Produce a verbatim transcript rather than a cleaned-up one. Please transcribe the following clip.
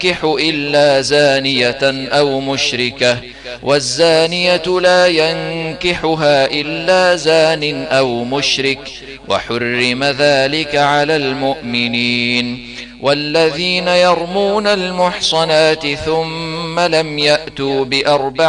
ينكح إلا زانية أو مشركة والزانية لا ينكحها إلا زان أو مشرك وحرم ذلك على المؤمنين. والذين يرمون المحصنات ثم لم يأتوا بأربعة